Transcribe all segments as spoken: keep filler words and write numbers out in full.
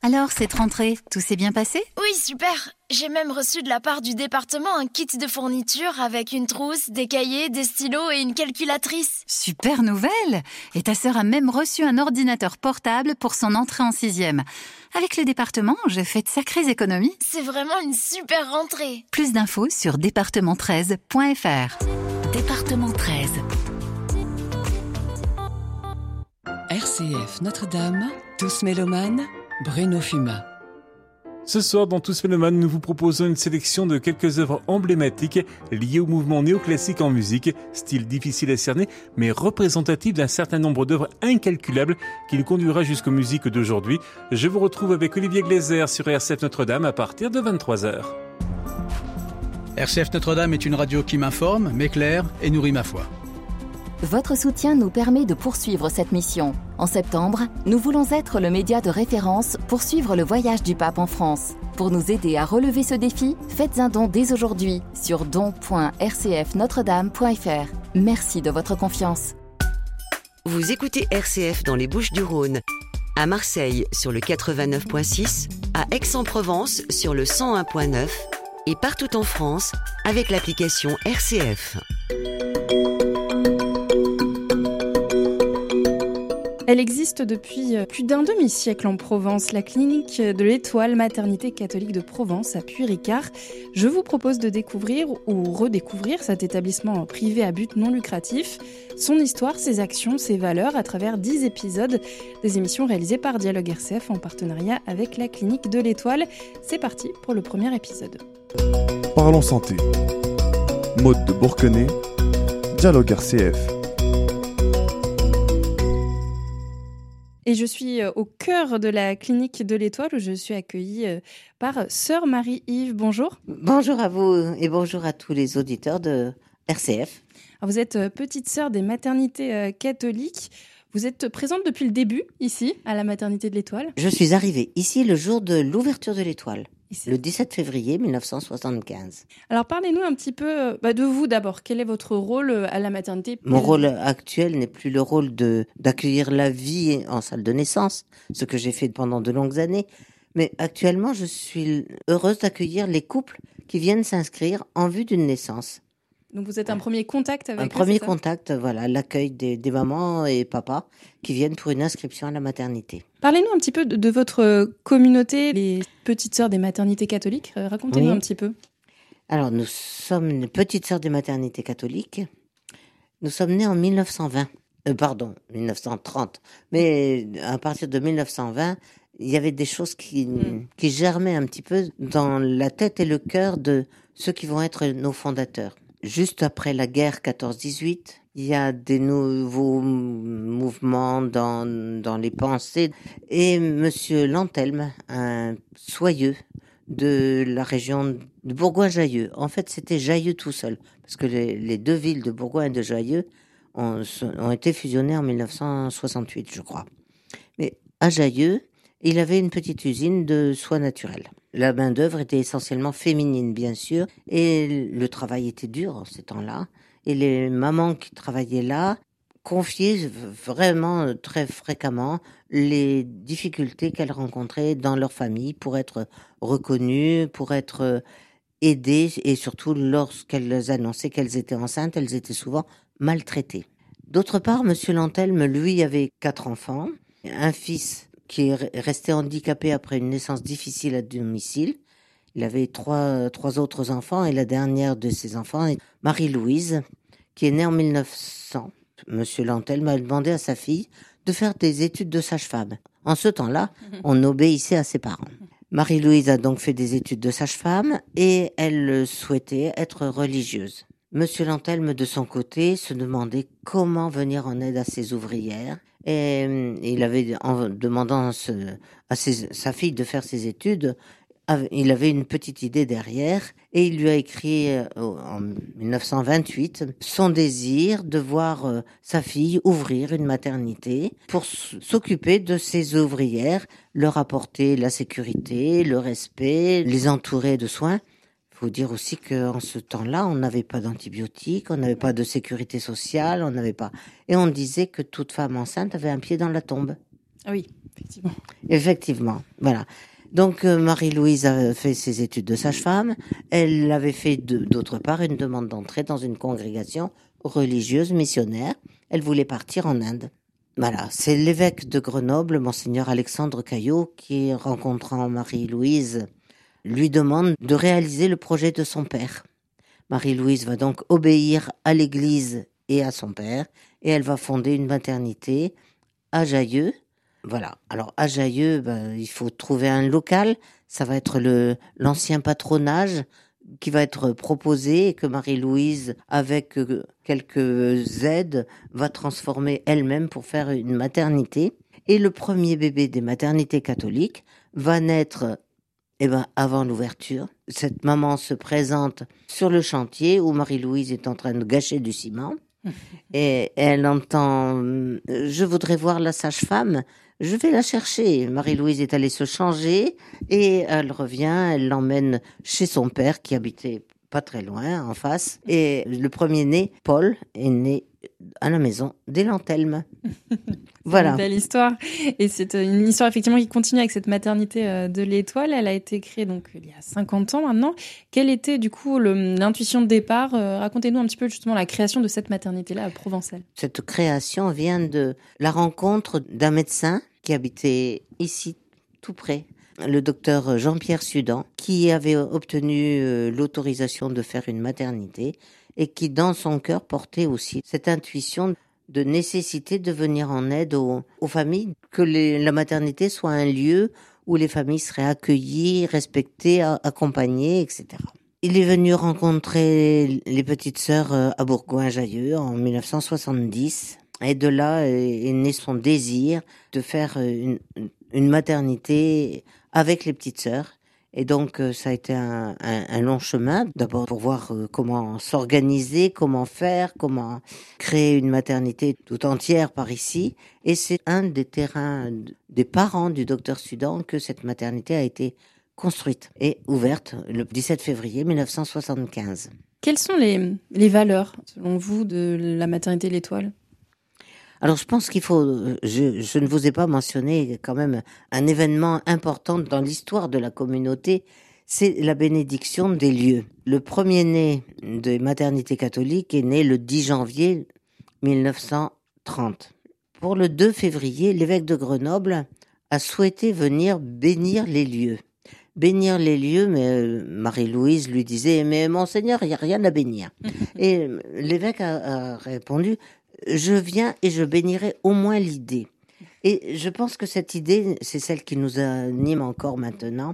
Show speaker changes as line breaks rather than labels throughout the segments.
Alors, cette rentrée, tout s'est bien passé ?
Oui, super. J'ai même reçu de la part du département un kit de fourniture avec une trousse, des cahiers, des stylos et une calculatrice.
Super nouvelle ! Et ta sœur a même reçu un ordinateur portable pour son entrée en sixième. Avec le département, je fais de sacrées économies.
C'est vraiment une super rentrée.
Plus d'infos sur département treize point f r. Département treize.
R C F Notre-Dame, Tous mélomanes, Bruno Fuma.
Ce soir, dans Tous mélomanes, nous vous proposons une sélection de quelques œuvres emblématiques liées au mouvement néoclassique en musique, style difficile à cerner, mais représentatif d'un certain nombre d'œuvres incalculables qui nous conduira jusqu'aux musiques d'aujourd'hui. Je vous retrouve avec Olivier Glaser sur R C F Notre-Dame à partir de vingt-trois heures.
R C F Notre-Dame est une radio qui m'informe, m'éclaire et nourrit ma foi.
Votre soutien nous permet de poursuivre cette mission. En septembre, nous voulons être le média de référence pour suivre le voyage du pape en France. Pour nous aider à relever ce défi, faites un don dès aujourd'hui sur don point r c f notre dame point f r. Merci de votre confiance.
Vous écoutez R C F dans les Bouches-du-Rhône, à Marseille sur le quatre-vingt-neuf point six, à Aix-en-Provence sur le cent un point neuf et partout en France avec l'application R C F.
Elle existe depuis plus d'un demi-siècle en Provence, la clinique de l'Étoile, maternité catholique de Provence à Puy-Ricard. Je vous propose de découvrir ou redécouvrir cet établissement privé à but non lucratif, son histoire, ses actions, ses valeurs à travers dix épisodes, des émissions réalisées par Dialogue R C F en partenariat avec la clinique de l'Étoile. C'est parti pour le premier épisode.
Parlons santé. Maude de Bourquenay, Dialogue R C F.
Et je suis au cœur de la clinique de l'Étoile où je suis accueillie par Sœur Marie-Yves. Bonjour.
Bonjour à vous et bonjour à tous les auditeurs de R C F.
Alors vous êtes petite sœur des maternités catholiques. Vous êtes présente depuis le début ici à la maternité de l'Étoile.
Je suis arrivée ici le jour de l'ouverture de l'Étoile. Ici. Le dix-sept février mille neuf cent soixante-quinze.
Alors parlez-nous un petit peu bah, de vous d'abord. Quel est votre rôle à la maternité ?
Mon rôle actuel n'est plus le rôle de, d'accueillir la vie en salle de naissance, ce que j'ai fait pendant de longues années. Mais actuellement, je suis heureuse d'accueillir les couples qui viennent s'inscrire en vue d'une naissance.
Donc vous êtes un premier contact avec
Un
eux,
premier contact, voilà, l'accueil des, des mamans et papas qui viennent pour une inscription à la maternité.
Parlez-nous un petit peu de, de votre communauté, les petites sœurs des maternités catholiques. Racontez-nous
oui.
un petit peu.
Alors, nous sommes une petite sœur des maternités catholiques. Nous sommes nés en mille neuf cent vingt. Euh, pardon, mille neuf cent trente. Mais à partir de mille neuf cent vingt, il y avait des choses qui, mmh. qui germaient un petit peu dans la tête et le cœur de ceux qui vont être nos fondateurs. Juste après la guerre quatorze dix-huit, il y a des nouveaux mouvements dans, dans les pensées. Et Monsieur Lantelme, un soyeux de la région de Bourgoin-Jallieu. En fait, c'était Jallieu tout seul, parce que les, les deux villes de Bourgoin et de Jallieu ont, ont été fusionnées en mille neuf cent soixante-huit, je crois. Mais à Jallieu, il avait une petite usine de soie naturelle. La main-d'œuvre était essentiellement féminine, bien sûr, et le travail était dur en ces temps-là. Et les mamans qui travaillaient là confiaient vraiment très fréquemment les difficultés qu'elles rencontraient dans leur famille pour être reconnues, pour être aidées, et surtout lorsqu'elles annonçaient qu'elles étaient enceintes, elles étaient souvent maltraitées. D'autre part, Monsieur Lantelme, lui, avait quatre enfants, un fils qui est resté handicapé après une naissance difficile à domicile. Il avait trois, trois autres enfants et la dernière de ses enfants est Marie-Louise, qui est née en mille neuf cents. Monsieur Lantelme a demandé à sa fille de faire des études de sage-femme. En ce temps-là, on obéissait à ses parents. Marie-Louise a donc fait des études de sage-femme et elle souhaitait être religieuse. Monsieur Lantelme, de son côté, se demandait comment venir en aide à ses ouvrières. Et il avait, en demandant ce, à ses, sa fille de faire ses études, il avait une petite idée derrière et il lui a écrit en mille neuf cent vingt-huit son désir de voir sa fille ouvrir une maternité pour s'occuper de ses ouvrières, leur apporter la sécurité, le respect, les entourer de soins. Il faut dire aussi qu'en ce temps-là, on n'avait pas d'antibiotiques, on n'avait pas de sécurité sociale, on n'avait pas... Et on disait que toute femme enceinte avait un pied dans la tombe.
Ah oui, Effectivement.
Effectivement, voilà. Donc euh, Marie-Louise a fait ses études de sage-femme. Elle avait fait de, d'autre part une demande d'entrée dans une congrégation religieuse missionnaire. Elle voulait partir en Inde. Voilà, c'est l'évêque de Grenoble, monseigneur Alexandre Caillot, qui, rencontrant Marie-Louise, lui demande de réaliser le projet de son père. Marie-Louise va donc obéir à l'Église et à son père, et elle va fonder une maternité à Jailleux. Voilà. Alors, à Jailleux, ben, il faut trouver un local. Ça va être le, l'ancien patronage qui va être proposé et que Marie-Louise, avec euh, quelques aides, va transformer elle-même pour faire une maternité. Et le premier bébé des maternités catholiques va naître eh ben, avant l'ouverture. Cette maman se présente sur le chantier où Marie-Louise est en train de gâcher du ciment. Et elle entend « Je voudrais voir la sage-femme, je vais la chercher ». Marie-Louise est allée se changer et elle revient, elle l'emmène chez son père qui habitait pas très loin, en face. Et le premier-né, Paul, est né à la maison des Lantelmes. Voilà.
Une belle histoire. Et c'est une histoire effectivement qui continue avec cette maternité de l'Étoile. Elle a été créée donc il y a cinquante ans maintenant. Quelle était du coup le, l'intuition de départ ? Racontez-nous un petit peu justement la création de cette maternité-là à Provençal.
Cette création vient de la rencontre d'un médecin qui habitait ici, tout près, le docteur Jean-Pierre Sudan, qui avait obtenu l'autorisation de faire une maternité et qui, dans son cœur, portait aussi cette intuition de nécessité de venir en aide aux, aux familles, que les, la maternité soit un lieu où les familles seraient accueillies, respectées, accompagnées, et cetera. Il est venu rencontrer les petites sœurs à Bourgoin-Jallieu en dix-neuf cent soixante-dix, et de là est né son désir de faire une, une maternité avec les petites sœurs. Et donc, ça a été un, un, un long chemin, d'abord pour voir comment s'organiser, comment faire, comment créer une maternité tout entière par ici. Et c'est un des terrains des parents du docteur Sudan que cette maternité a été construite et ouverte le dix-sept février dix-neuf cent soixante-quinze.
Quelles sont les, les valeurs, selon vous, de la maternité de l'Étoile ?
Alors, je pense qu'il faut, je, je ne vous ai pas mentionné quand même un événement important dans l'histoire de la communauté, c'est la bénédiction des lieux. Le premier-né des maternités catholiques est né le dix janvier dix-neuf cent trente. Pour le deux février, l'évêque de Grenoble a souhaité venir bénir les lieux. Bénir les lieux, mais Marie-Louise lui disait « Mais monseigneur, il n'y a rien à bénir ». Et l'évêque a, a répondu « Je viens et je bénirai au moins l'idée ». Et je pense que cette idée, c'est celle qui nous anime encore maintenant.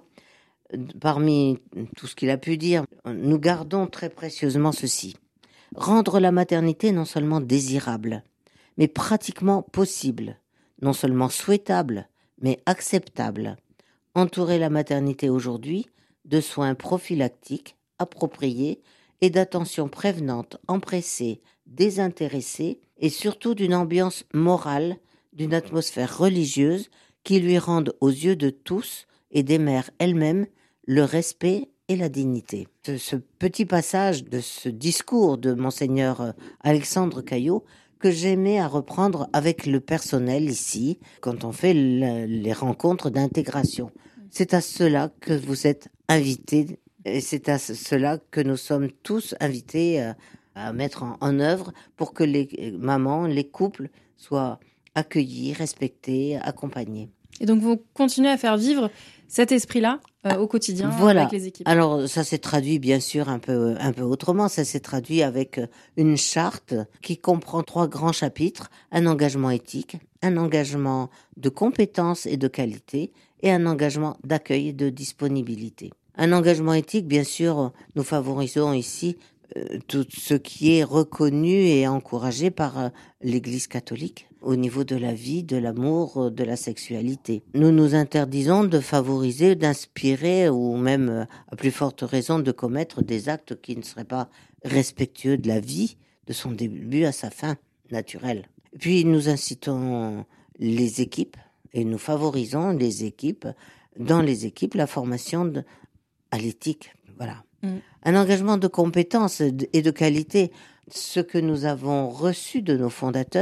Parmi tout ce qu'il a pu dire, nous gardons très précieusement ceci. Rendre la maternité non seulement désirable, mais pratiquement possible, non seulement souhaitable, mais acceptable. Entourer la maternité aujourd'hui de soins prophylactiques, appropriés et d'attention prévenante, empressée, désintéressée et surtout d'une ambiance morale, d'une atmosphère religieuse qui lui rende aux yeux de tous et des mères elles-mêmes le respect et la dignité. Ce, ce petit passage de ce discours de monseigneur Alexandre Caillot que j'aimais à reprendre avec le personnel ici, quand on fait le, les rencontres d'intégration. C'est à cela que vous êtes invités, et c'est à cela que nous sommes tous invités à, à mettre en, en œuvre pour que les mamans, les couples soient accueillis, respectés, accompagnés.
Et donc vous continuez à faire vivre cet esprit-là euh, au quotidien
voilà.
avec les équipes.
Alors ça s'est traduit bien sûr un peu un peu autrement. Ça s'est traduit avec une charte qui comprend trois grands chapitres: un engagement éthique, un engagement de compétence et de qualité, et un engagement d'accueil et de disponibilité. Un engagement éthique, bien sûr, nous favorisons ici euh, tout ce qui est reconnu et encouragé par euh, l'Église catholique au niveau de la vie, de l'amour, de la sexualité. Nous nous interdisons de favoriser, d'inspirer ou même, euh, à plus forte raison, de commettre des actes qui ne seraient pas respectueux de la vie, de son début à sa fin naturelle. Puis nous incitons les équipes et nous favorisons les équipes, dans les équipes, la formation de, à l'éthique. Voilà. Mmh. Un engagement de compétence et de qualité. Ce que nous avons reçu de nos fondateurs,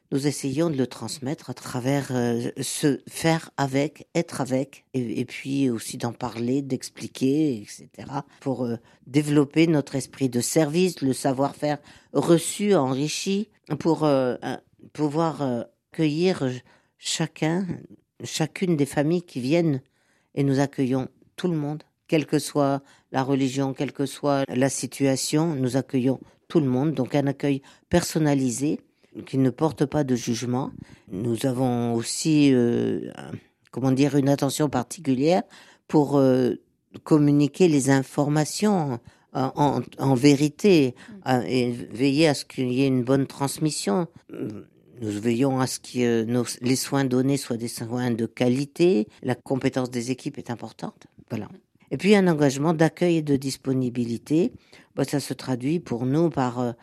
nous essayons de le transmettre à travers euh, se faire avec, être avec, et, et puis aussi d'en parler, d'expliquer, et cetera, pour euh, développer notre esprit de service, le savoir-faire reçu, enrichi, pour euh, pouvoir euh, accueillir chacun, chacune des familles qui viennent, et nous accueillons tout le monde, quelle que soit la religion, quelle que soit la situation, nous accueillons tout le monde, donc un accueil personnalisé, qui ne porte pas de jugement. Nous avons aussi, euh, comment dire, une attention particulière pour euh, communiquer les informations en, en, en vérité à, et veiller à ce qu'il y ait une bonne transmission. Nous veillons à ce que euh, nos, les soins donnés soient des soins de qualité. La compétence des équipes est importante. Voilà. Et puis un engagement d'accueil et de disponibilité. Bah, ça se traduit pour nous par euh,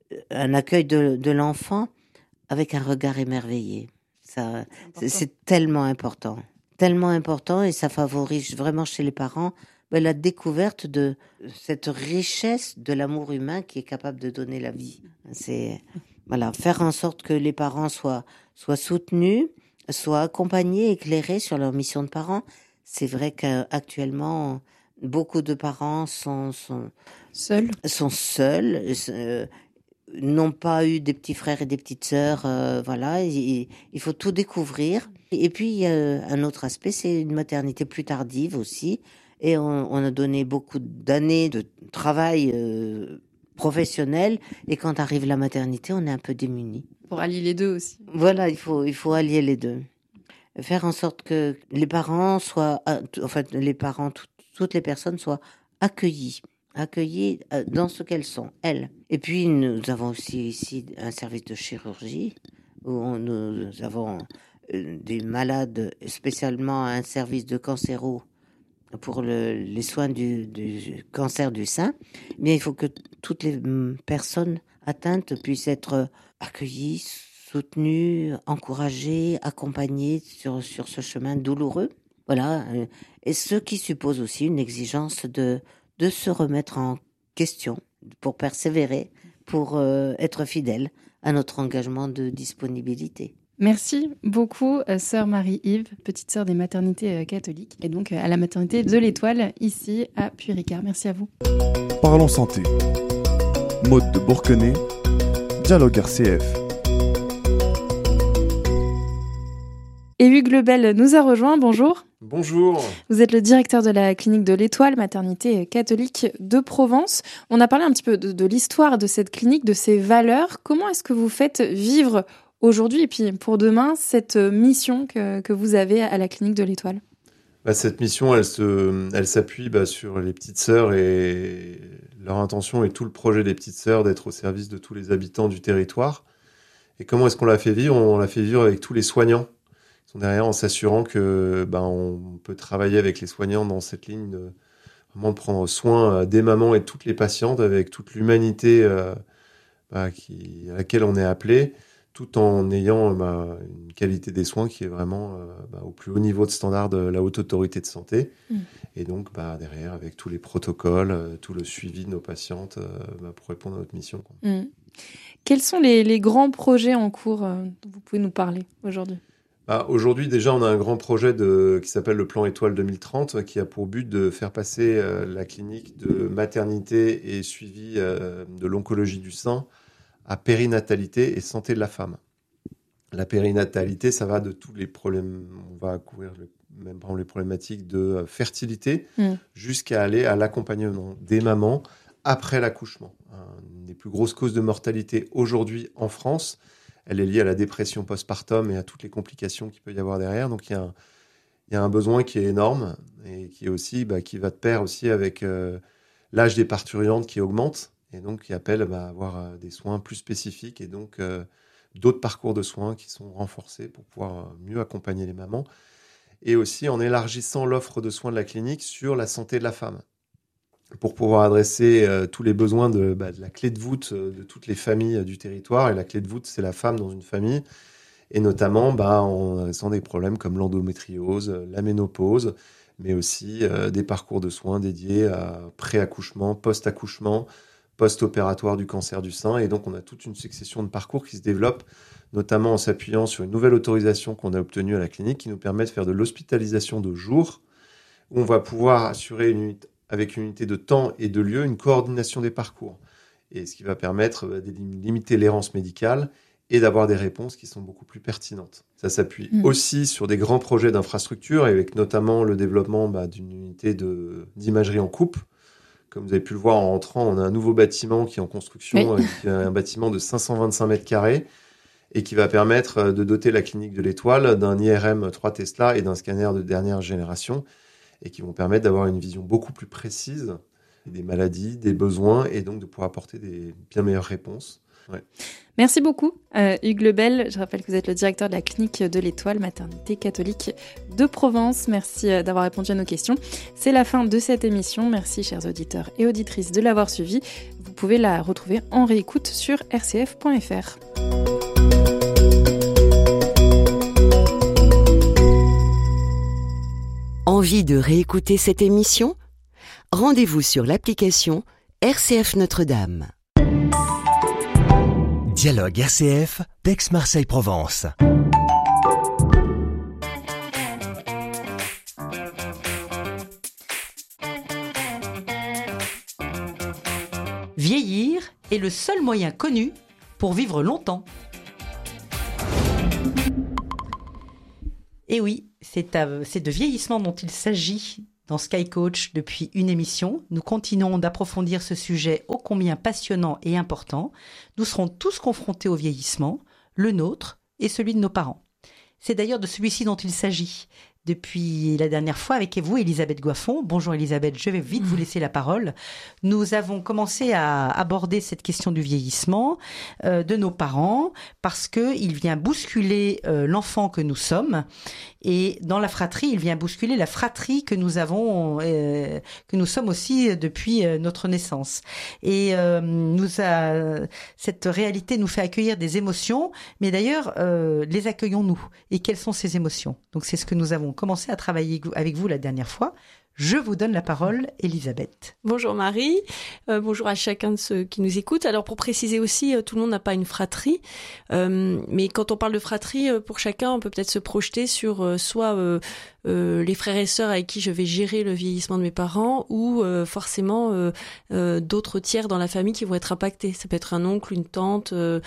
un accueil de, de l'enfant avec un regard émerveillé. Ça, c'est, c'est tellement important, tellement important, et ça favorise vraiment chez les parents ben, la découverte de cette richesse de l'amour humain qui est capable de donner la vie. C'est voilà, faire en sorte que les parents soient soient soutenus, soient accompagnés, éclairés sur leur mission de parents. C'est vrai qu'actuellement, beaucoup de parents sont sont
seuls, sont
seuls. Euh, n'ont pas eu des petits frères et des petites sœurs, euh, voilà, il, il faut tout découvrir. Et puis, il y a un autre aspect, c'est une maternité plus tardive aussi, et on, on a donné beaucoup d'années de travail euh, professionnel, et quand arrive la maternité, on est un peu démunis.
Pour allier les deux aussi.
Voilà, il faut, il faut allier les deux. Faire en sorte que les parents soient, enfin, les parents, tout, toutes les personnes soient accueillies. accueillies dans ce qu'elles sont, elles. Et puis, nous avons aussi ici un service de chirurgie où on, nous avons des malades, spécialement un service de cancéro pour le, les soins du, du cancer du sein. Mais il faut que toutes les personnes atteintes puissent être accueillies, soutenues, encouragées, accompagnées sur, sur ce chemin douloureux. Voilà. Et ce qui suppose aussi une exigence de de se remettre en question, pour persévérer, pour euh, être fidèle à notre engagement de disponibilité.
Merci beaucoup, sœur Marie-Yves, petite sœur des maternités catholiques, et donc à la maternité de l'Étoile, ici à Puy-Ricard. Merci à vous.
Parlons santé. Maude de Bourquenay, Dialogue R C F.
Et Hugues Lebel nous a rejoint, bonjour.
Bonjour.
Vous êtes le directeur de la clinique de l'Étoile, maternité catholique de Provence. On a parlé un petit peu de, de l'histoire de cette clinique, de ses valeurs. Comment est-ce que vous faites vivre aujourd'hui et puis pour demain cette mission que, que vous avez à la clinique de l'Étoile ?
Bah, cette mission, elle, se, elle s'appuie bah, sur les petites sœurs et leur intention et tout le projet des petites sœurs d'être au service de tous les habitants du territoire. Et comment est-ce qu'on l'a fait vivre ? On l'a fait vivre avec tous les soignants. Sont derrière en s'assurant que ben on peut travailler avec les soignants dans cette ligne de vraiment de prendre soin des mamans et de toutes les patientes avec toute l'humanité euh, bah, qui, à laquelle on est appelé, tout en ayant bah, une qualité des soins qui est vraiment euh, bah, au plus haut niveau de standard de la haute autorité de santé. Mmh. Et donc bah, derrière avec tous les protocoles, euh, tout le suivi de nos patientes euh, bah, pour répondre à notre mission, quoi.
Mmh. Quels sont les, les grands projets en cours euh, dont vous pouvez nous parler aujourd'hui ?
Ah, aujourd'hui, déjà, on a un grand projet de, qui s'appelle le Plan Étoile deux mille trente, qui a pour but de faire passer euh, la clinique de maternité et suivi euh, de l'oncologie du sein à périnatalité et santé de la femme. La périnatalité, ça va de tous les problèmes, on va couvrir le, même par exemple les problématiques de fertilité, mmh. jusqu'à aller à l'accompagnement des mamans après l'accouchement. Une des plus grosses causes de mortalité aujourd'hui en France, elle est liée à la dépression postpartum et à toutes les complications qu'il peut y avoir derrière. Donc, il y a un, il y a un besoin qui est énorme et qui est aussi, bah, qui va de pair aussi avec euh, l'âge des parturientes qui augmente et donc qui appelle bah, à avoir euh, des soins plus spécifiques et donc euh, d'autres parcours de soins qui sont renforcés pour pouvoir euh, mieux accompagner les mamans. Et aussi en élargissant l'offre de soins de la clinique sur la santé de la femme, pour pouvoir adresser euh, tous les besoins de, bah, de la clé de voûte euh, de toutes les familles euh, du territoire. Et la clé de voûte, c'est la femme dans une famille. Et notamment bah, en adressant des problèmes comme l'endométriose, la ménopause, mais aussi euh, des parcours de soins dédiés à pré-accouchement, post-accouchement, post-opératoire du cancer du sein. Et donc, on a toute une succession de parcours qui se développent notamment en s'appuyant sur une nouvelle autorisation qu'on a obtenue à la clinique qui nous permet de faire de l'hospitalisation de jour, où on va pouvoir assurer une unité, avec une unité de temps et de lieu une coordination des parcours. Et ce qui va permettre de limiter l'errance médicale et d'avoir des réponses qui sont beaucoup plus pertinentes. Ça s'appuie mmh. aussi sur des grands projets d'infrastructure, avec notamment le développement bah, d'une unité de, d'imagerie en coupe. Comme vous avez pu le voir en rentrant, on a un nouveau bâtiment qui est en construction, oui. qui est un bâtiment de cinq cent vingt-cinq mètres carrés, et qui va permettre de doter la clinique de l'Étoile d'un I R M trois Tesla et d'un scanner de dernière génération, et qui vont permettre d'avoir une vision beaucoup plus précise des maladies, des besoins, et donc de pouvoir apporter des bien meilleures réponses. Ouais.
Merci beaucoup, euh, Hugues Lebel. Je rappelle que vous êtes le directeur de la clinique de l'Étoile, maternité catholique de Provence. Merci d'avoir répondu à nos questions. C'est la fin de cette émission. Merci, chers auditeurs et auditrices, de l'avoir suivie. Vous pouvez la retrouver en réécoute sur r c f point f r.
Envie de réécouter cette émission ? Rendez-vous sur l'application R C F Notre-Dame.
Dialogue R C F d'Aix-Marseille-Provence.
Vieillir est le seul moyen connu pour vivre longtemps. Et oui, c'est, à, c'est de vieillissement dont il s'agit dans Sky Coach depuis une émission. Nous continuons d'approfondir ce sujet ô combien passionnant et important. Nous serons tous confrontés au vieillissement, le nôtre et celui de nos parents. C'est d'ailleurs de celui-ci dont il s'agit. Depuis la dernière fois avec vous, Elisabeth Goiffon. Bonjour Elisabeth, je vais vite vous laisser la parole. Nous avons commencé à aborder cette question du vieillissement euh, de nos parents parce qu'il vient bousculer euh, l'enfant que nous sommes. Et dans la fratrie, il vient bousculer la fratrie que nous avons, euh, que nous sommes aussi depuis euh, notre naissance. Et euh, nous a, cette réalité nous fait accueillir des émotions, mais d'ailleurs, euh, les accueillons-nous ? Et quelles sont ces émotions ? Donc c'est ce que nous avons commencé à travailler avec vous la dernière fois. Je vous donne la parole, Elisabeth.
Bonjour Marie, euh, bonjour à chacun de ceux qui nous écoutent. Alors pour préciser aussi, euh, tout le monde n'a pas une fratrie, euh, mais quand on parle de fratrie, euh, pour chacun, on peut peut-être se projeter sur euh, soit euh, euh, les frères et sœurs avec qui je vais gérer le vieillissement de mes parents, ou euh, forcément euh, euh, d'autres tiers dans la famille qui vont être impactés. Ça peut être un oncle, une tante, euh,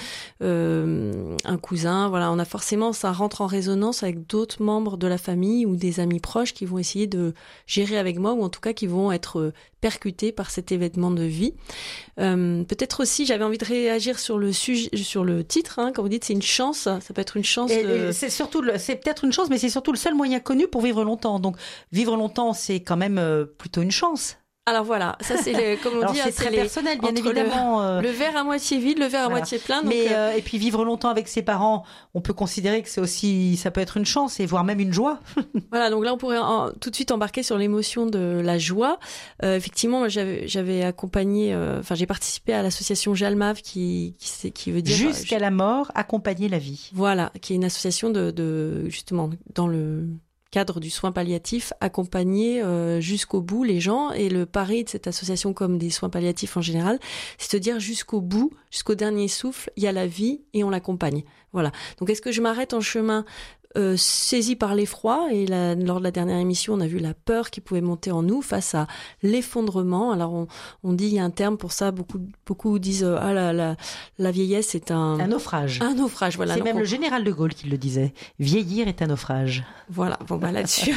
euh, un cousin. Voilà, on a forcément, ça rentre en résonance avec d'autres membres de la famille ou des amis proches qui vont essayer de gérer avec moi, ou en tout cas qui vont être percutés par cet événement de vie. Euh, peut-être aussi, j'avais envie de réagir sur le sujet, sur le titre, hein, quand vous dites c'est une chance, ça peut être une chance.
Et,
de...
et c'est surtout, le, c'est peut-être une chance, mais c'est surtout le seul moyen connu pour vivre longtemps. Donc, vivre longtemps, c'est quand même euh, plutôt une chance.
Alors voilà, ça c'est les, comme on
Alors
dit,
c'est, c'est très les, personnel, bien évidemment.
Le,
euh,
le verre à moitié vide, le verre voilà. à moitié plein. Donc
Mais
euh...
euh, et puis vivre longtemps avec ses parents, on peut considérer que c'est aussi, ça peut être une chance et voire même une joie.
Voilà, donc là on pourrait en, tout de suite embarquer sur l'émotion de la joie. Euh, effectivement, moi, j'avais, j'avais accompagné, enfin euh, j'ai participé à l'association Jalmav qui, qui, qui veut dire
jusqu'à euh, la mort, accompagner la vie.
Voilà, qui est une association de, de justement dans le cadre du soin palliatif, accompagner euh, jusqu'au bout les gens. Et le pari de cette association, comme des soins palliatifs en général, c'est de dire jusqu'au bout, jusqu'au dernier souffle, il y a la vie et on l'accompagne. Voilà. Donc est-ce que je m'arrête en chemin euh, saisi par l'effroi, et la, lors de la dernière émission, on a vu la peur qui pouvait monter en nous face à l'effondrement. Alors on, on dit, il y a un terme pour ça, beaucoup, beaucoup disent euh, ah la, la, la vieillesse c'est un...
Un naufrage.
Un naufrage, voilà.
C'est
donc
même
on...
le général de Gaulle qui le disait. Vieillir est un naufrage.
Voilà, bon bah là-dessus...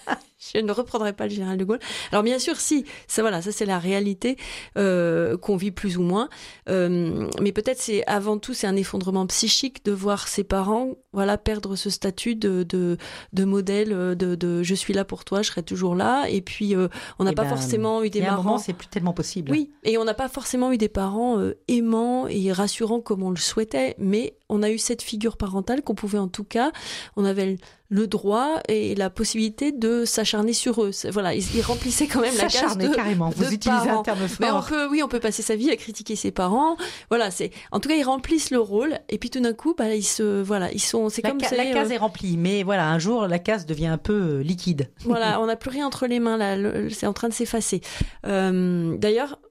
Je ne reprendrai pas le général de Gaulle. Alors bien sûr, si, ça voilà, ça c'est la réalité euh, qu'on vit plus ou moins. Euh, mais peut-être c'est avant tout c'est un effondrement psychique de voir ses parents, voilà, perdre ce statut de de, de modèle, de, de je suis là pour toi, je serai toujours là. Et puis euh, on n'a pas ben, forcément eu des parents.
À un moment, c'est plus tellement possible.
Oui, et on n'a pas forcément eu des parents euh, aimants et rassurants comme on le souhaitait, mais on a eu cette figure parentale qu'on pouvait en tout cas, on avait le droit et la possibilité de s'acharner sur eux. Voilà, ils, ils remplissaient quand même la case de
carrément. Vous
de
utilisez
parents.
Un terme fort.
Mais on peut, oui, on peut passer sa vie à critiquer ses parents. Voilà, c'est. En tout cas, ils remplissent le rôle. Et puis tout d'un coup, bah, ils se, voilà, ils sont. C'est
la
comme
ca-
c'est,
la case
euh...
est remplie, mais voilà, un jour, la case devient un peu liquide.
Voilà, on n'a plus rien entre les mains là. Le, c'est en train de s'effacer. Euh, d'ailleurs.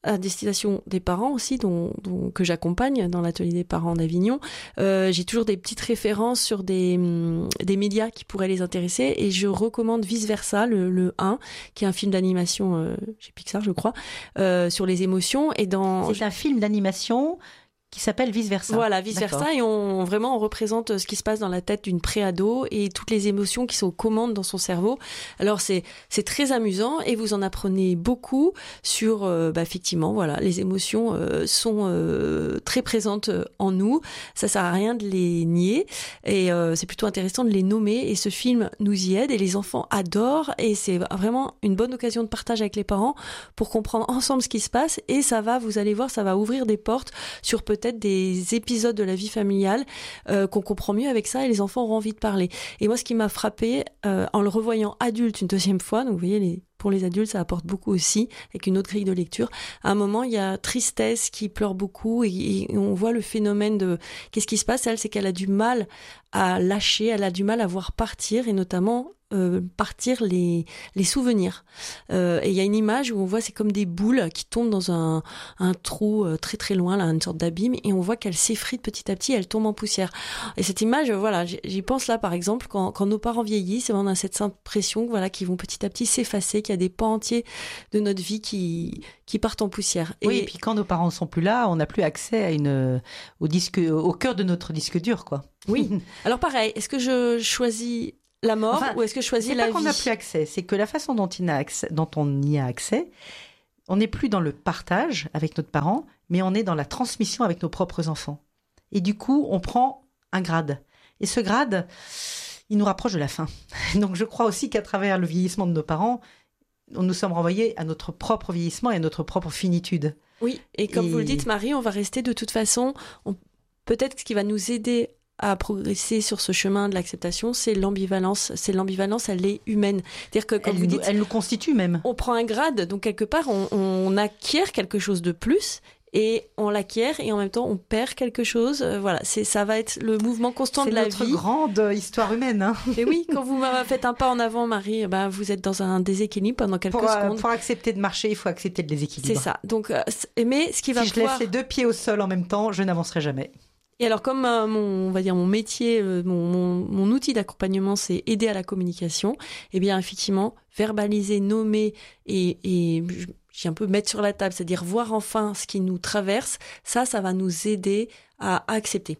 à destination des parents aussi, dont, dont, que j'accompagne dans l'atelier des parents d'Avignon. Euh, j'ai toujours des petites références sur des, des médias qui pourraient les intéresser et je recommande Vice Versa, le, le un, qui est un film d'animation euh, chez Pixar, je crois, euh, sur les émotions. Et dans...
C'est un film d'animation qui s'appelle Vice Versa.
Voilà, Vice
D'accord.
Versa, et on vraiment on représente ce qui se passe dans la tête d'une préado et toutes les émotions qui sont aux commandes dans son cerveau. Alors c'est c'est très amusant et vous en apprenez beaucoup sur euh, bah, effectivement voilà les émotions euh, sont euh, très présentes en nous. Ça sert à rien de les nier et euh, c'est plutôt intéressant de les nommer et ce film nous y aide et les enfants adorent et c'est vraiment une bonne occasion de partage avec les parents pour comprendre ensemble ce qui se passe et ça va vous allez voir ça va ouvrir des portes sur peut-être peut-être des épisodes de la vie familiale euh, qu'on comprend mieux avec ça et les enfants auront envie de parler. Et moi, ce qui m'a frappée euh, en le revoyant adulte une deuxième fois, donc vous voyez, les, pour les adultes, ça apporte beaucoup aussi, avec une autre grille de lecture. À un moment, il y a Tristesse qui pleure beaucoup et, et on voit le phénomène de... Qu'est-ce qui se passe? Elle, c'est qu'elle a du mal à lâcher, elle a du mal à voir partir et notamment... Euh, partir les, les souvenirs. Euh, et il y a une image où on voit c'est comme des boules qui tombent dans un, un trou euh, très très loin, là, une sorte d'abîme, et on voit qu'elle s'effrite petit à petit, elle tombe en poussière. Et cette image, voilà, j'y pense là par exemple, quand, quand nos parents vieillissent, on a cette impression voilà, qu'ils vont petit à petit s'effacer, qu'il y a des pans entiers de notre vie qui, qui partent en poussière.
Et... Oui, et puis quand nos parents ne sont plus là, on n'a plus accès à une, au, disque, au cœur de notre disque dur, quoi.
Oui. Alors pareil, est-ce que je choisis la mort enfin, ou est-ce que je choisis la vie?
C'est pas qu'on n'a plus accès, c'est que la façon dont, il a accès, dont on y a accès, on n'est plus dans le partage avec notre parent, mais on est dans la transmission avec nos propres enfants. Et du coup, on prend un grade. Et ce grade, il nous rapproche de la fin. Donc je crois aussi qu'à travers le vieillissement de nos parents, nous sommes renvoyés à notre propre vieillissement et à notre propre finitude.
Oui, et comme et... vous le dites, Marie, on va rester de toute façon... On... Peut-être ce qui va nous aider à progresser sur ce chemin de l'acceptation, c'est l'ambivalence. C'est l'ambivalence, elle est humaine. C'est-à-dire que quand
elle
vous
nous,
dites,
elle nous constitue même.
On prend un grade, donc quelque part, on, on acquiert quelque chose de plus et on l'acquiert et en même temps on perd quelque chose. Euh, voilà, c'est ça va être le mouvement constant
c'est
de la vie.
C'est notre grande histoire humaine. Hein.
Et oui, quand vous faites un pas en avant, Marie, ben vous êtes dans un déséquilibre pendant quelques
pour,
secondes.
Pour accepter de marcher, il faut accepter le déséquilibre.
C'est ça. Donc, euh, mais ce qui va
si
pouvoir...
je laisse les deux pieds au sol en même temps, je n'avancerai jamais.
Et alors, comme euh, mon, on va dire mon métier, euh, mon, mon, mon outil d'accompagnement, c'est aider à la communication, eh bien, effectivement, verbaliser, nommer et, et j'ai un peu mettre sur la table, c'est-à-dire voir enfin ce qui nous traverse, ça, ça va nous aider à accepter.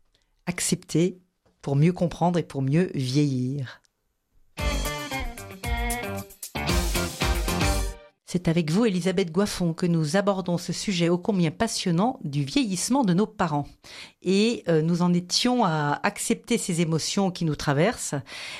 Accepter pour mieux comprendre et pour mieux vieillir. C'est avec vous, Elisabeth Goiffon, que nous abordons ce sujet ô combien passionnant du vieillissement de nos parents. Et euh, nous en étions à accepter ces émotions qui nous traversent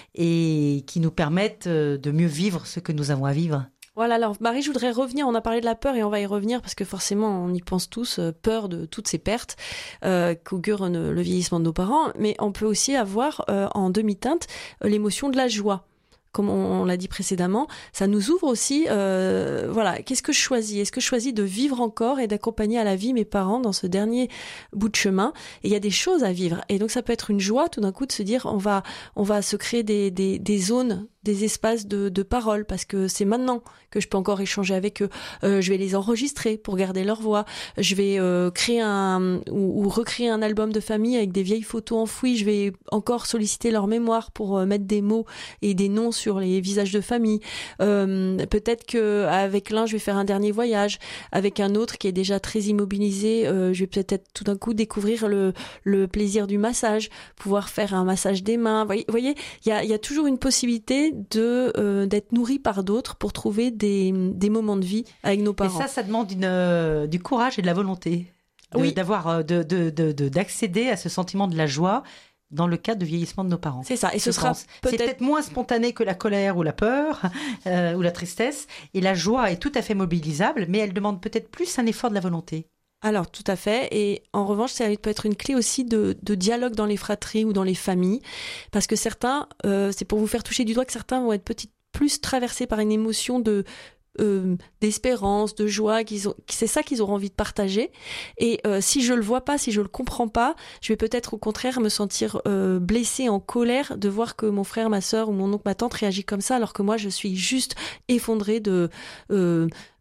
et qui nous permettent euh, de mieux vivre ce que nous avons à vivre.
Voilà, alors Marie, je voudrais revenir, on a parlé de la peur et on va y revenir parce que forcément on y pense tous, euh, peur de toutes ces pertes euh, qu'augure euh, le vieillissement de nos parents, mais on peut aussi avoir euh, en demi-teinte euh, l'émotion de la joie. Comme on, on l'a dit précédemment, ça nous ouvre aussi, euh, voilà, qu'est-ce que je choisis? Est-ce que je choisis de vivre encore et d'accompagner à la vie mes parents dans ce dernier bout de chemin? Et il y a des choses à vivre. Et donc ça peut être une joie tout d'un coup de se dire, on va, on va se créer des, des, des zones, des espaces de, de parole, parce que c'est maintenant que je peux encore échanger avec eux. Euh, je vais les enregistrer pour garder leur voix. Je vais euh, créer un ou, ou recréer un album de famille avec des vieilles photos enfouies. Je vais encore solliciter leur mémoire pour euh, mettre des mots et des noms sur les visages de famille. Euh, peut-être que avec l'un, je vais faire un dernier voyage. Avec un autre qui est déjà très immobilisé, euh, je vais peut-être tout d'un coup découvrir le, le plaisir du massage, pouvoir faire un massage des mains. Vous voyez, il y a, y a toujours une possibilité de euh, d'être nourri par d'autres pour trouver des, des moments de vie avec nos parents.
Et ça, ça demande une, euh, du courage et de la volonté. De,
oui.
D'avoir, de, de, de, de, d'accéder à ce sentiment de la joie dans le cadre du vieillissement de nos parents.
C'est ça. Et ce sera peut-être...
C'est peut-être moins spontané que la colère ou la peur euh, ou la tristesse. Et la joie est tout à fait mobilisable, mais elle demande peut-être plus un effort de la volonté.
Alors, tout à fait. Et en revanche, ça peut être une clé aussi de, de dialogue dans les fratries ou dans les familles. Parce que certains, euh, c'est pour vous faire toucher du doigt que certains vont être petit, plus traversés par une émotion de... Euh, d'espérance, de joie, qu'ils ont, c'est ça qu'ils auront envie de partager. Et euh, si je le vois pas, si je le comprends pas, je vais peut-être au contraire me sentir euh, blessée, en colère de voir que mon frère, ma sœur ou mon oncle, ma tante réagit comme ça, alors que moi je suis juste effondrée de euh,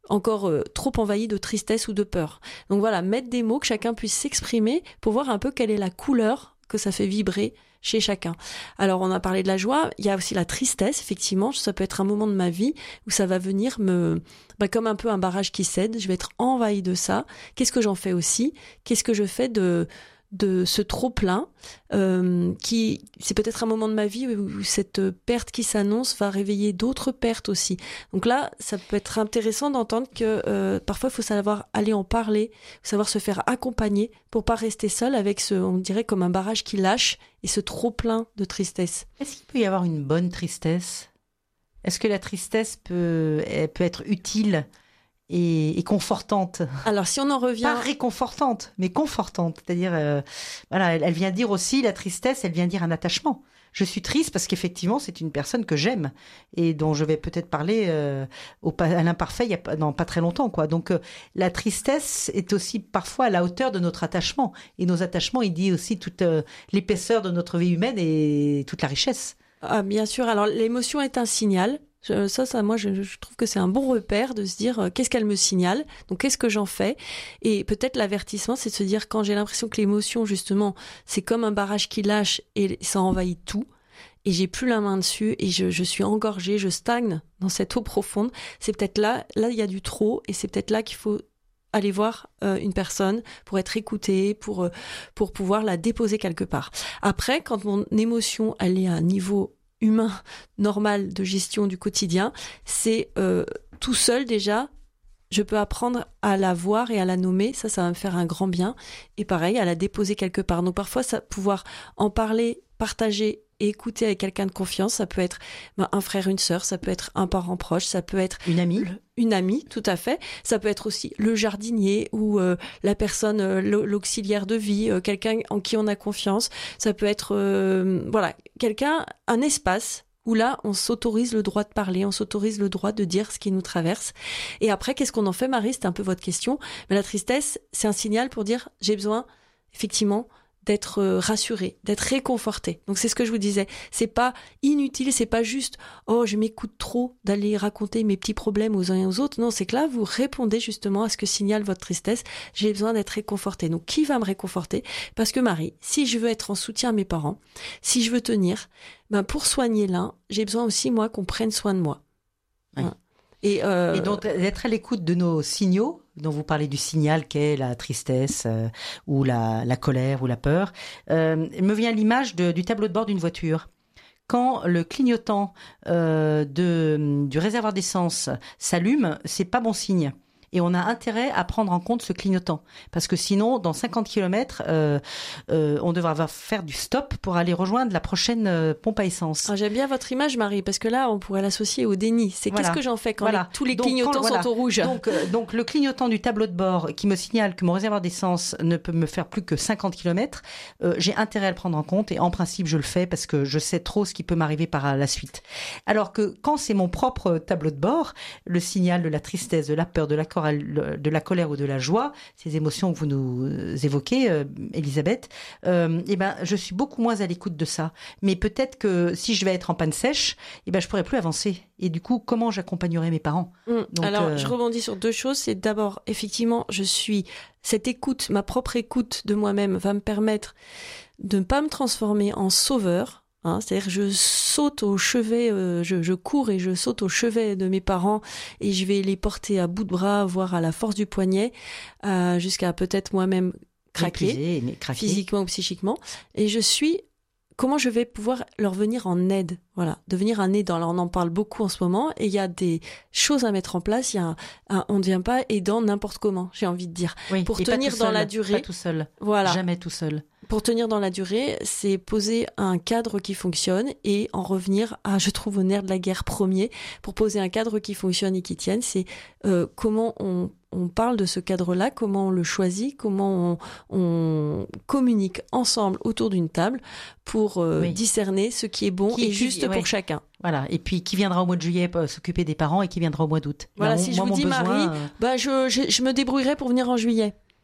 encore euh, trop envahi de tristesse ou de peur. Donc voilà, mettre des mots, que chacun puisse s'exprimer pour voir un peu quelle est la couleur que ça fait vibrer chez chacun. Alors on a parlé de la joie, il y a aussi la tristesse, effectivement, ça peut être un moment de ma vie où ça va venir me, bah, comme un peu un barrage qui cède, je vais être envahi de ça. Qu'est-ce que j'en fais aussi ? Qu'est-ce que je fais de de ce trop-plein, euh, qui, c'est peut-être un moment de ma vie où cette perte qui s'annonce va réveiller d'autres pertes aussi. Donc là, ça peut être intéressant d'entendre que euh, parfois, il faut savoir aller en parler, savoir se faire accompagner pour pas rester seul avec ce, on dirait, comme un barrage qui lâche et ce trop-plein de tristesse.
Est-ce qu'il peut y avoir une bonne tristesse ? Est-ce que la tristesse peut, elle peut être utile Et, et confortante.
Alors, si on en revient...
Pas réconfortante, mais confortante. C'est-à-dire, euh, voilà, elle, elle vient dire aussi, la tristesse, elle vient dire un attachement. Je suis triste parce qu'effectivement, c'est une personne que j'aime et dont je vais peut-être parler euh, au, à l'imparfait il y a pas, dans pas très longtemps, quoi. Donc, euh, la tristesse est aussi parfois à la hauteur de notre attachement. Et nos attachements, il dit aussi toute euh, l'épaisseur de notre vie humaine et toute la richesse.
Ah, bien sûr. Alors, l'émotion est un signal. Je, ça, ça, moi, je, je trouve que c'est un bon repère de se dire euh, qu'est-ce qu'elle me signale, donc qu'est-ce que j'en fais. Et peut-être l'avertissement, c'est de se dire quand j'ai l'impression que l'émotion, justement, c'est comme un barrage qui lâche et ça envahit tout, et j'ai plus la main dessus et je, je suis engorgée, je stagne dans cette eau profonde. C'est peut-être là, là, il y a du trop, et c'est peut-être là qu'il faut aller voir euh, une personne pour être écoutée, pour euh, pour pouvoir la déposer quelque part. Après, quand mon émotion, elle est à un niveau humain normal de gestion du quotidien, c'est euh, tout seul déjà, je peux apprendre à la voir et à la nommer, ça, ça va me faire un grand bien, et pareil, à la déposer quelque part. Donc parfois, ça, pouvoir en parler, partager et écouter avec quelqu'un de confiance, ça peut être ben, un frère, une sœur, ça peut être un parent proche, ça peut être
une amie,
une amie, tout à fait. Ça peut être aussi le jardinier ou euh, la personne, euh, l'auxiliaire de vie, euh, quelqu'un en qui on a confiance. Ça peut être, euh, voilà, quelqu'un, un espace où là, on s'autorise le droit de parler, on s'autorise le droit de dire ce qui nous traverse. Et après, qu'est-ce qu'on en fait, Marie ? C'était un peu votre question. Mais la tristesse, c'est un signal pour dire, j'ai besoin, effectivement, d'être rassuré, d'être réconforté. Donc c'est ce que je vous disais, c'est pas inutile, c'est pas juste oh je m'écoute trop d'aller raconter mes petits problèmes aux uns et aux autres. Non, c'est que là vous répondez justement à ce que signale votre tristesse. J'ai besoin d'être réconforté. Donc qui va me réconforter ? Parce que Marie, si je veux être en soutien à mes parents, si je veux tenir, ben pour soigner l'un, j'ai besoin aussi moi qu'on prenne soin de moi.
Oui.
Hein. Et, euh...
et donc d'être à l'écoute de nos signaux, dont vous parlez du signal qu'est la tristesse euh, ou la, la colère ou la peur, euh, me vient l'image de, du tableau de bord d'une voiture. Quand le clignotant euh, de, du réservoir d'essence s'allume, c'est pas bon signe. Et on a intérêt à prendre en compte ce clignotant. Parce que sinon, dans cinquante kilomètres, euh, euh, on devra faire du stop pour aller rejoindre la prochaine euh, pompe à essence.
Ah, j'aime bien votre image, Marie, parce que là, on pourrait l'associer au déni. C'est voilà. Qu'est-ce que j'en fais quand
voilà.
les, tous les
donc,
clignotants
quand,
sont
voilà.
au rouge.
Donc, euh, donc, le clignotant du tableau de bord qui me signale que mon réservoir d'essence ne peut me faire plus que cinquante kilomètres, euh, j'ai intérêt à le prendre en compte. Et en principe, je le fais parce que je sais trop ce qui peut m'arriver par la suite. Alors que quand c'est mon propre tableau de bord, le signal de la tristesse, de la peur, de la colère, de la colère ou de la joie, ces émotions que vous nous évoquez, euh, Elisabeth, euh, eh ben, je suis beaucoup moins à l'écoute de ça. Mais peut-être que si je vais être en panne sèche, eh ben, je pourrais plus avancer. Et du coup, comment j'accompagnerai mes parents ?
mmh.
Donc,
Alors,
euh...
je rebondis sur deux choses. C'est d'abord, effectivement, je suis... Cette écoute, ma propre écoute de moi-même va me permettre de ne pas me transformer en sauveur. Hein, c'est-à-dire je saute au chevet, euh, je, je cours et je saute au chevet de mes parents et je vais les porter à bout de bras, voire à la force du poignet, euh, jusqu'à peut-être moi-même craquer,
Épuisé, mais craquer,
physiquement ou psychiquement. Et je suis... Comment je vais pouvoir leur venir en aide ? Voilà, devenir un aidant. Alors on en parle beaucoup en ce moment et il y a des choses à mettre en place. Il y a un, un, on ne devient pas aidant n'importe comment, j'ai envie de dire.
Oui,
pour
et
tenir
pas tout
dans
seul,
la durée,
pas tout seul.
Voilà.
Jamais tout seul.
Pour tenir dans la durée, c'est poser un cadre qui fonctionne et en revenir à, je trouve, au nerf de la guerre premier. Pour poser un cadre qui fonctionne et qui tienne, c'est euh, comment on on parle de ce cadre-là, comment on le choisit, comment on, on communique ensemble autour d'une table pour euh, oui. discerner ce qui est bon qui, et qui, juste ouais. pour chacun.
Voilà. Et puis qui viendra au mois de juillet pour s'occuper des parents et qui viendra au mois d'août.
Voilà.
Là,
si
moi,
je vous dis,
besoin,
Marie,
euh...
bah je, je, je me débrouillerai pour venir en juillet.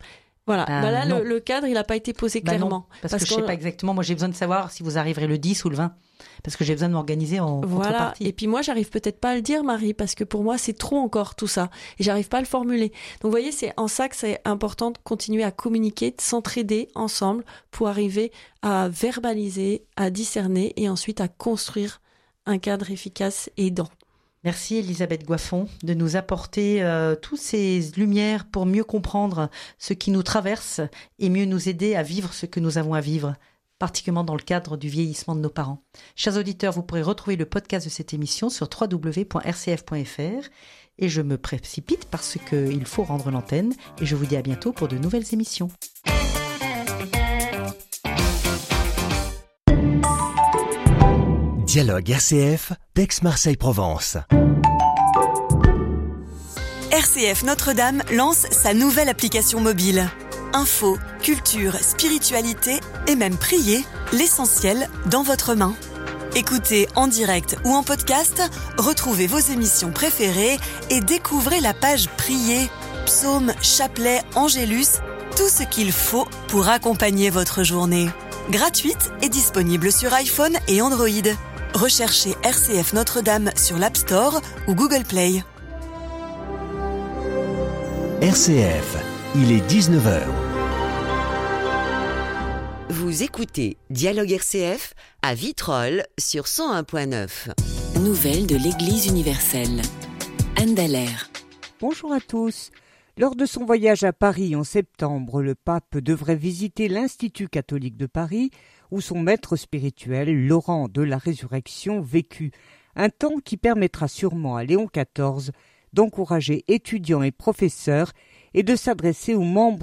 Voilà,
Ah,
bah là,
non.
le, le cadre, il n'a pas été posé
Bah
clairement.
non, parce, parce que je ne sais pas exactement. Moi, j'ai besoin de savoir si vous arriverez le dix ou le vingt. Parce que j'ai besoin de m'organiser en
Voilà.
contrepartie.
Et puis moi, j'arrive peut-être pas à le dire, Marie, parce que pour moi, c'est trop encore tout ça. Et j'arrive pas à le formuler. Donc, vous voyez, c'est en ça que c'est important de continuer à communiquer, de s'entraider ensemble pour arriver à verbaliser, à discerner et ensuite à construire un cadre efficace et aidant.
Merci Elisabeth Goiffon de nous apporter euh, toutes ces lumières pour mieux comprendre ce qui nous traverse et mieux nous aider à vivre ce que nous avons à vivre, particulièrement dans le cadre du vieillissement de nos parents. Chers auditeurs, vous pourrez retrouver le podcast de cette émission sur w w w point r c f point f r et je me précipite parce qu'il faut rendre l'antenne et je vous dis à bientôt pour de nouvelles émissions.
Dialogue R C F, d'Aix-Marseille-Provence.
R C F Notre-Dame lance sa nouvelle application mobile. Info, culture, spiritualité et même prier, l'essentiel dans votre main. Écoutez en direct ou en podcast, retrouvez vos émissions préférées et découvrez la page Prier, psaumes, chapelets, angélus, tout ce qu'il faut pour accompagner votre journée. Gratuite et disponible sur iPhone et Android. Recherchez R C F Notre-Dame sur l'App Store ou Google Play.
R C F, il est dix-neuf heures.
Vous écoutez Dialogue R C F à Vitrolles sur cent un point neuf.
Nouvelles de l'Église universelle. Anne Dallaire.
Bonjour à tous. Lors de son voyage à Paris en septembre, le pape devrait visiter l'Institut catholique de Paris, où son maître spirituel, Laurent de la Résurrection, vécut. Un temps qui permettra sûrement à Léon quatorze d'encourager étudiants et professeurs et de s'adresser aux membres